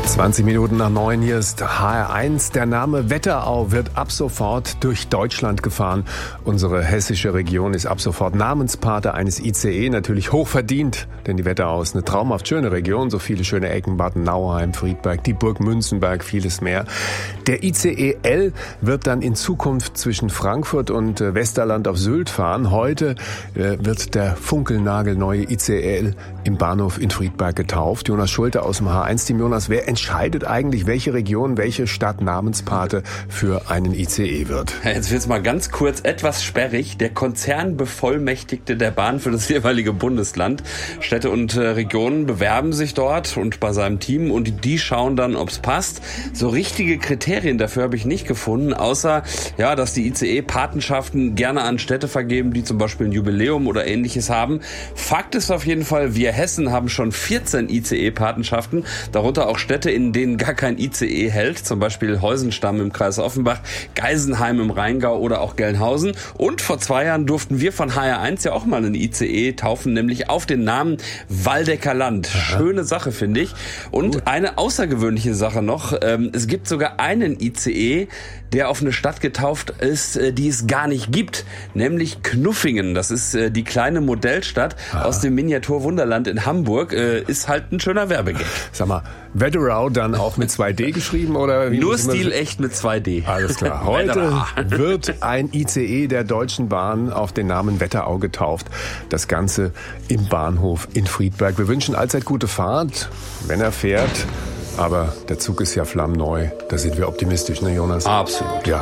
20 Minuten nach 9, hier ist HR1. Der Name Wetterau wird ab sofort durch Deutschland gefahren. Unsere hessische Region ist ab sofort Namenspate eines ICE, natürlich hochverdient, denn die Wetterau ist eine traumhaft schöne Region, so viele schöne Ecken, Bad Nauheim, Friedberg, die Burg Münzenberg, vieles mehr. Der ICE L wird dann in Zukunft zwischen Frankfurt und Westerland auf Sylt fahren. Heute wird der funkelnagelneue ICE L im Bahnhof in Friedberg getauft. Jonas Schulte aus dem HR1-Team. Jonas, wer entscheidet eigentlich, welche Region, welche Stadt Namenspate für einen ICE wird? Jetzt wird's mal ganz kurz etwas sperrig. Der Konzernbevollmächtigte der Bahn für das jeweilige Bundesland. Städte und Regionen bewerben sich dort und bei seinem Team und die schauen dann, ob's passt. So richtige Kriterien dafür habe ich nicht gefunden, außer ja, dass die ICE-Patenschaften gerne an Städte vergeben, die zum Beispiel ein Jubiläum oder Ähnliches haben. Fakt ist auf jeden Fall, wir Hessen haben schon 14 ICE-Patenschaften, darunter auch Städte, in denen gar kein ICE hält, zum Beispiel Heusenstamm im Kreis Offenbach, Geisenheim im Rheingau oder auch Gelnhausen. Und vor 2 Jahren durften wir von HR1 ja auch mal einen ICE taufen, nämlich auf den Namen Waldecker Land. Schöne Sache, finde ich. Und eine außergewöhnliche Sache noch, es gibt sogar einen ICE, der auf eine Stadt getauft ist, die es gar nicht gibt, nämlich Knuffingen. Das ist die kleine Modellstadt aus dem Miniaturwunderland in Hamburg. Ist halt ein schöner Werbegag. Sag mal, Wetterau dann auch mit 2D geschrieben oder wie? Nur stilecht mit 2D. Alles klar. Heute wird ein ICE der Deutschen Bahn auf den Namen Wetterau getauft. Das Ganze im Bahnhof in Friedberg. Wir wünschen allzeit gute Fahrt, wenn er fährt. Aber der Zug ist ja flammneu. Da sind wir optimistisch, ne Jonas? Absolut. Ja,